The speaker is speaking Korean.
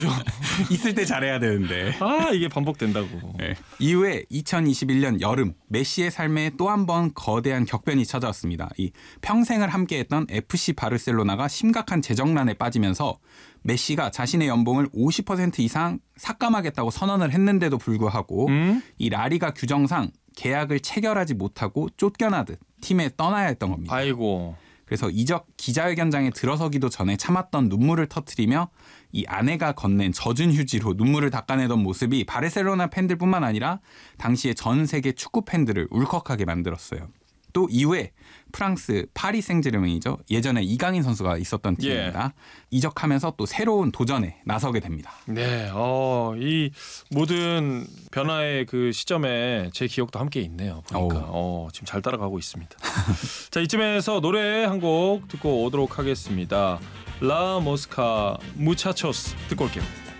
있을 때 잘해야 되는데. 이게 반복된다고. 네. 이후에 2021년 여름 메시의 삶에 또 한 번 거대한 격변이 찾아왔습니다. 이 평생을 함께했던 FC 바르셀로나가 심각한 재정난에 빠지면서 메시가 자신의 연봉을 50% 이상 삭감하겠다고 선언을 했는데도 불구하고 이 라리가 규정상 계약을 체결하지 못하고 쫓겨나듯 팀에 떠나야 했던 겁니다. 아이고. 그래서 이적 기자회견장에 들어서기도 전에 참았던 눈물을 터뜨리며 이 아내가 건넨 젖은 휴지로 눈물을 닦아내던 모습이 바르셀로나 팬들뿐만 아니라 당시의 전 세계 축구 팬들을 울컥하게 만들었어요. 또 이후에 프랑스 파리 생제르맹이죠. 예전에 이강인 선수가 있었던 팀입니다. 이적하면서 또 새로운 도전에 나서게 됩니다. 네, 이 모든 변화의 그 시점에 제 기억도 함께 있네요. 보니까 지금 잘 따라가고 있습니다. 자, 이쯤에서 노래 한 곡 듣고 오도록 하겠습니다. 라 모스카 무차초스 듣고 올게요.